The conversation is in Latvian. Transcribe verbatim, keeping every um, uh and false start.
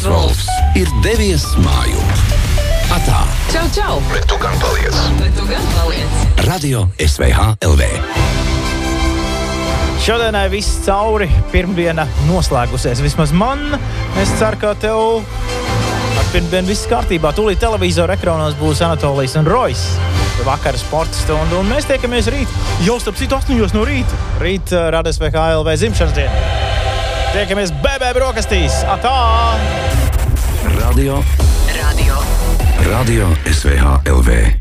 Kārlis Rolfs ir devies mājām. Atā! Čau, čau! Bet tu gan paliec! Bet tu gan paliec! Radio S V H L V. Šodienai viss cauri, pirmdiena noslēgusies. Vismaz man, es ceru, ka tev ar pirmdienu viss kārtībā. Tūlīt televīzora ekrānos būs Anatolijas un Rojs. Vakara sporta stundu, un mēs tiekamies rīt. Jau starp citu astoņos no rīta. Rīt uh, Radio S V H L V dzimšanas diena. Tiekamies bebē brokastīs. Atā! Radio. Radio. Radio S V H L V.